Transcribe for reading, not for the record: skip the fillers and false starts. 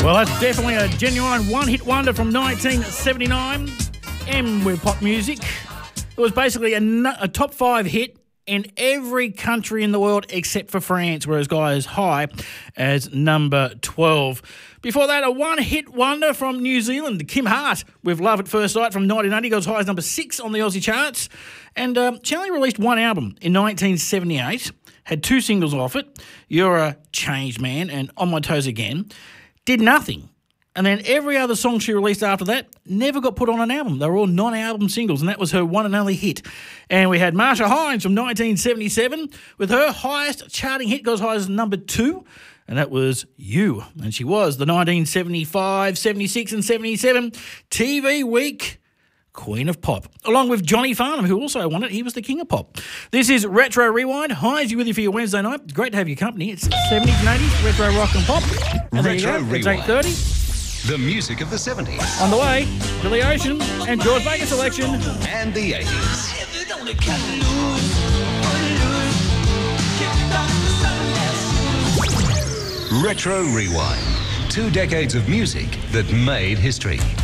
Well, that's definitely a genuine one-hit wonder from 1979. M with pop music. It was basically a top 5 hit in every country in the world except for France, where it got as high as number 12. Before that, a one-hit wonder from New Zealand, Kim Hart, with Love at First Sight from 1980, got as high as number 6 on the Aussie charts. And she only released one album in 1978, had 2 singles off it, You're a Changed Man and On My Toes Again. Did nothing. And then every other song she released after that never got put on an album. They were all non-album singles, and that was her one and only hit. And we had Marsha Hines from 1977 with her highest charting hit, got as high as number 2, and that was You. And she was the 1975, 76 and 77 TV Week Queen of Pop, along with Johnny Farnham, who also won it. He was the king of pop. This is Retro Rewind. Hi, is you with you for your Wednesday night. It's great to have your company. It's 70s and 80s, retro rock and pop. And there you go. It's 8:30. The music of the 70s. On the way, Billy Ocean and George Baker selection. And the 80s. Retro Rewind. 2 decades of music that made history.